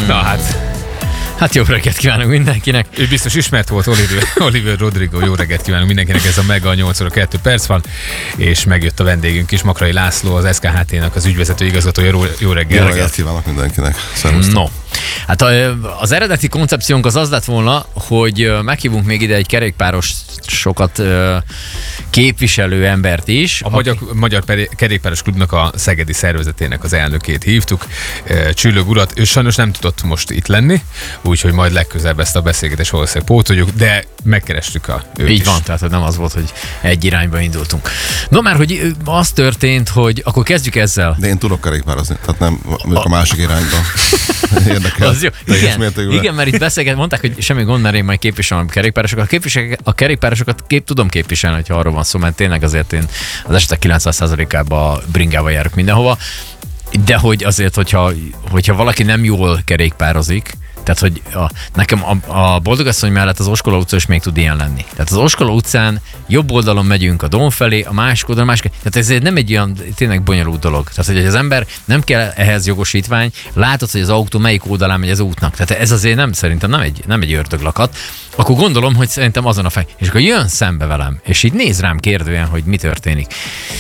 Na hát. Hát jó reggelt kívánok mindenkinek. Ő biztos ismert volt, Oliver Rodrigo. Jó reggelt kívánok mindenkinek, ez a Mega 8 óra 2 perc van, és megjött a vendégünk is, Makrai László, az SKHT-nak az ügyvezető igazgatója. Jó reggelt. Jó reggelt kívánok mindenkinek. Szervusztok. No. Hát az eredeti koncepciónk az lett volna, hogy meghívunk még ide egy kerékpáros sokat képviselő embert is. A Magyar Kerékpáros Klubnak a szegedi szervezetének az elnökét hívtuk, Csüllög urat. Ő sajnos nem tudott most itt lenni, úgyhogy majd legközelebb ezt a beszélgetést valószínűleg pótoljuk, de megkerestük őt így is. van, tehát nem az volt, hogy egy irányba indultunk. No már, hogy az történt, hogy akkor kezdjük ezzel. De én tudok kerékpározni, tehát nem a másik irányba. Érdekel. Az jó. Igen, mert itt beszélget, mondták, hogy semmi gond, mert én majd képviselem a kerékpárosokat. A kerékpárosokat tudom képviselni, hogyha arról van szó, mert tényleg azért én az esetek 90%-ában bringával járok mindenhova. De hogy azért, hogyha valaki nem jól kerékpározik, tehát, hogy nekem a Boldogasszony mellett az Oskola utca is még tud ilyen lenni. Tehát az Oskola utcán jobb oldalon megyünk a Dóm felé, a másik oldalon, tehát ez nem egy olyan tényleg bonyolult dolog. Tehát, hogy az ember nem kell ehhez jogosítvány, látod, hogy az autó melyik oldalán megy az útnak. Tehát ez azért szerintem nem egy ördöglakat. Akkor gondolom, hogy szerintem azon a fej. És akkor jön szembe velem, és így néz rám kérdően, hogy mi történik.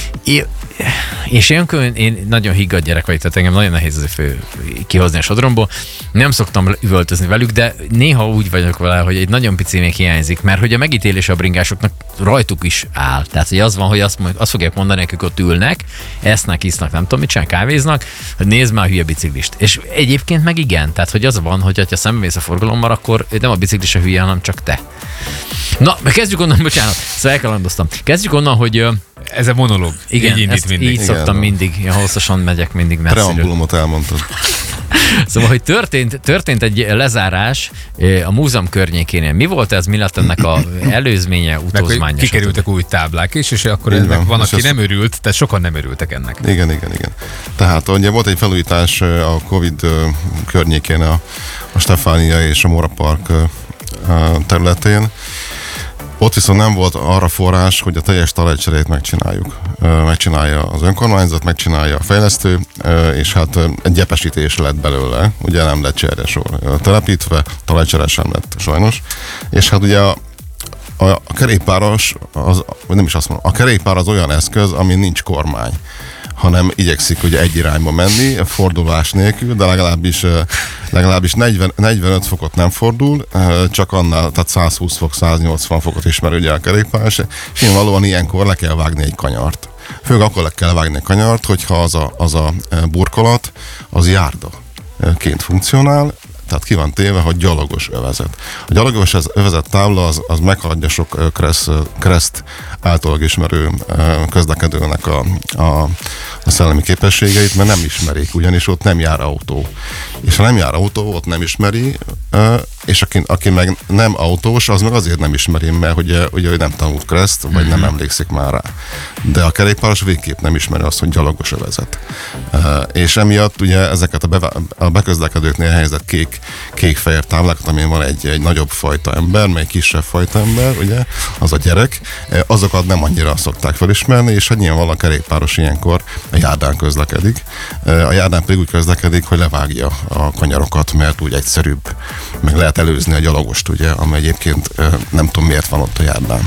És én nagyon higgadt gyerek vagyok, tehát engem nagyon nehéz kihozni a sodromból. Nem szoktam üvöltözni velük, de néha úgy vagyok vele, hogy egy nagyon pici még hiányzik, mert hogy a megítélés a bringásoknak rajtuk is áll. Tehát, hogy az van, hogy azt fogják mondani, akik ott ülnek, esznek, isznak, nem tudom mit csinálnak, kávéznak, hogy nézd már a hülye biciklist. És egyébként meg igen, tehát hogy az van, hogy ha szembemész a forgalommal, akkor nem a biciklis a hülye, hanem csak te. Na, kezdjük onnan, bocsánat, szóval elkalandoztam. Kezdjük onnan, hogy ez a monológ. Igen, így szoktam mindig, hosszasan megyek mindig messziről. Preambulumot elmondtad. Szóval, hogy történt egy lezárás a múzeum környékénél. Mi volt ez, mi lett ennek a előzménye, utózmánya? Kikerültek új táblák is, és akkor van, aki nem örült, tehát sokan nem örültek ennek. Igen. Tehát ugye volt egy felújítás a Covid környékén a Stefánia és a Móra Park területén. Ott viszont nem volt arra forrás, hogy a teljes talajcserét megcsináljuk. Megcsinálja az önkormányzat, megcsinálja a fejlesztő, és hát egy gyepesítés lett belőle, ugye nem lett cserjesor telepítve, talajcsere sem lett sajnos. És hát ugye a kerékpáros, nem is azt mondom, a kerékpár az olyan eszköz, ami nincs kormány, hanem igyekszik ugye egy irányba menni, fordulás nélkül, de legalábbis 45 fokot nem fordul, csak annál, tehát 120 fok, 180 fokot ismer ugye a kerékpár, és nyilvánvalóan ilyenkor le kell vágni egy kanyart. Főleg akkor le kell vágni egy kanyart, hogyha az a burkolat, az járdaként funkcionál, tehát ki van téve, hogy gyalogos övezet. A gyalogos övezet tábla az meghaladja sok kereszt általában ismerő közlekedőnek a szellemi képességeit, mert nem ismerik, ugyanis ott nem jár autó. És ha nem jár autó, ott nem ismeri, és aki meg nem autós, az meg azért nem ismeri, mert ugye nem tanult kereszt, vagy nem emlékszik már rá. De a kerékpáros végképp nem ismeri azt, hogy gyalogos övezet. És emiatt ugye ezeket a beközlekedőknél helyezett kék-fehér táblákat, amin van egy nagyobb fajta ember, meg egy kisebb fajta ember, ugye, az a gyerek, azokat nem annyira szokták felismerni, és hát nyilvánvalóan a kerékpáros ilyenkor a járdán közlekedik. A járdán pedig úgy közlekedik, hogy levágja a kanyarokat, mert úgy egyszerűbb, meg lehet előzni a gyalogost, ugye, ami egyébként nem tudom miért van ott a járdán.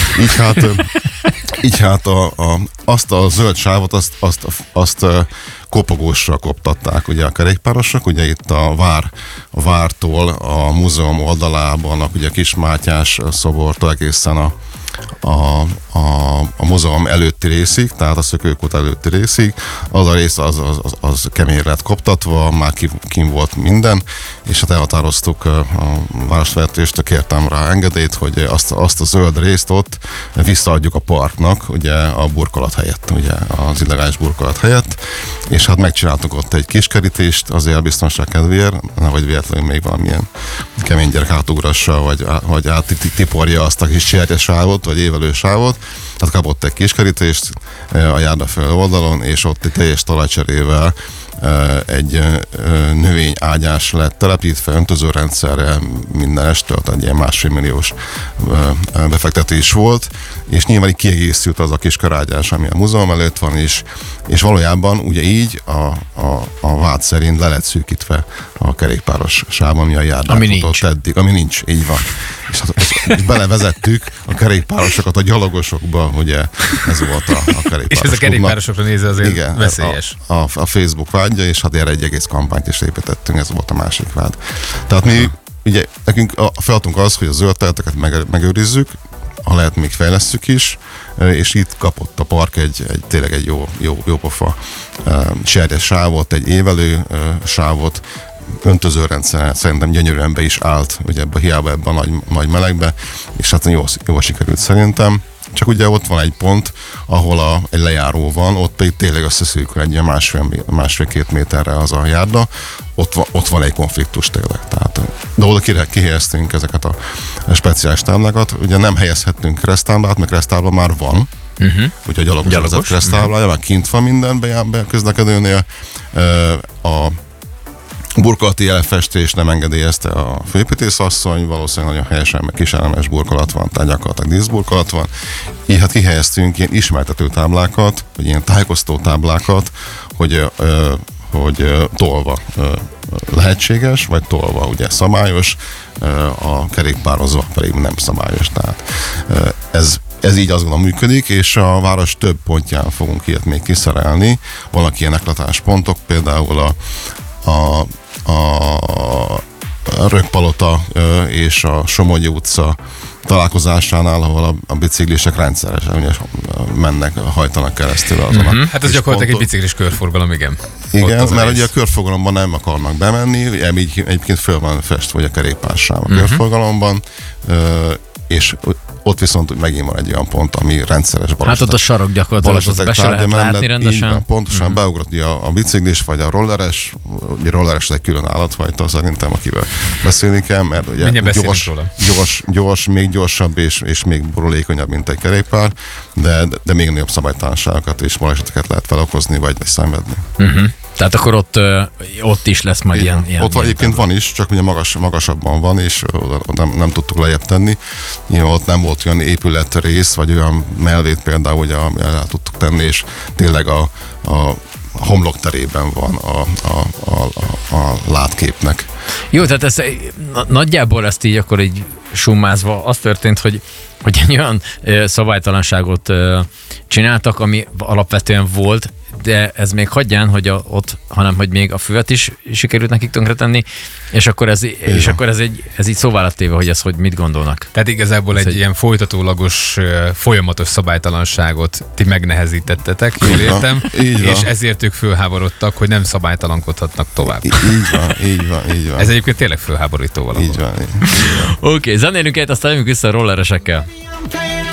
Így hát azt a zöld sávot, azt kopogósra koptatták ugye a kerékpárosok, ugye itt a vártól a múzeum oldalában, ugye a Kismátyás szobortól egészen a múzeum előtti részig, tehát a Szökőkút előtti részig, az a rész az keményre lett koptatva, már kim volt minden, és hát elhatároztuk a városvezetést, kértem rá engedélyt, hogy azt a zöld részt ott visszaadjuk a parknak, ugye a burkolat helyett, ugye az illegális burkolat helyett, és hát megcsináltuk ott egy kis kerítést azért a biztonság kedvéért, nehogy véletlenül még valamilyen kemény gyerek átugrassa, vagy áttiporja azt a kis cserjesávot, vagy évelősávot, tehát kapott egy kis kerítést a járda föl oldalon, és ott egy teljes talajcserével egy növényágyás lett telepítve öntözőrendszerrel minden este, tehát egy ilyen 1,5 milliós befektetés volt, és nyilván így kiegészült az a kis körágyás, ami a múzeum előtt van is, és valójában ugye így a vád szerint le lett szűkítve a kerékpáros sáv, ami a járdát futott eddig. Ami nincs, így van. És belevezettük a kerékpárosokat a gyalogosokba, ugye ez volt a kerékpáros. És ez a kerékpárosokra nézve azért igen, veszélyes. A Facebook vágya, és hát erre egy egész kampányt is építettünk, ez volt a másik vád. Tehát mi, ugye nekünk a feladatunk az, hogy a zöld területeket megőrizzük, ha lehet, még fejlesztjük is, és itt kapott a park tényleg egy jó pofa cserjes sávot, egy évelő sávot, öntözőrendszer szerintem gyönyörűen be is állt, ugye hiába ebben a nagy melegbe, és hát jól sikerült szerintem. Csak ugye ott van egy pont, ahol egy lejáró van, ott pedig tényleg összeszűkül egy ilyen másfél-két méterre az a járda, ott van egy konfliktus tényleg. Tehát, de oda kihelyeztünk ezeket a speciális táblákat, ugye nem helyezhettünk keresztáblát, mert keresztábla már van, ugye a gyalogos keresztáblája, már kint van minden közlekedőnél, a burkolati elfestés nem engedélyezte a főépítészasszony, valószínűleg nagyon helyesen, meg kiselemes burkolat van, tehát gyakorlatilag díszburkolat van. Így hát kihelyeztünk ilyen ismertető táblákat, vagy ilyen tájékoztató táblákat, hogy tolva lehetséges, vagy tolva ugye szabályos, a kerékpározva pedig nem szabályos. Tehát ez így azt gondolom működik, és a város több pontján fogunk ilyet még kiszerelni. Vannak ilyen eklatáspontok, például a Rökkpalota és a Somogyi utca találkozásánál, ahol a biciklisek rendszeresen ugye hajtanak keresztül azon. Hát ez gyakorlatilag egy biciklis körforgalom, igen. Igen, mert ugye a körforgalomban nem akarnak bemenni, egyébként föl van festve, hogy a kerékpársáv a körforgalomban, és ott viszont megint van egy olyan pont, ami rendszeres baleset. Hát ott a sarok gyakorlatilag, az be se lehet látni rendesen. Így, pontosan beugrott a biciklis, vagy a rolleres, ugye rolleres egy külön állatfajta, szerintem, akivel beszélni kell, mert ugye gyors, még gyorsabb és még borulékonyabb, mint egy kerékpár, de még nagyobb szabálytalanságokat és baleseteket lehet felokozni, vagy szenvedni. Tehát akkor ott is lesz majd ilyen ott egyébként van is, csak ugye magasabban van, és nem tudtuk lejjebb tenni. Nyilván ott nem volt olyan épületrész, vagy olyan melvét például, hogy el tudtuk tenni, és tényleg a homlokterében van a látképnek. Jó, tehát nagyjából ezt így akkor így summázva az történt, hogy egy olyan szabálytalanságot csináltak, ami alapvetően volt, de ez még hagyján, hogy hanem hogy még a füvet is sikerült nekik tönkretenni, és akkor ez így szóvá lett téve, hogy ez hogy mit gondolnak. Tehát igazából egy ilyen folytatólagos, folyamatos szabálytalanságot ti megnehezítettetek, jól értem, és ezért ők fölháborodtak, hogy nem szabálytalankodhatnak tovább. Így van. Ez egyébként tényleg fölháborító valahol. Így van. Oké, zenélünk egyet, aztán jövünk vissza a rolleresekkel.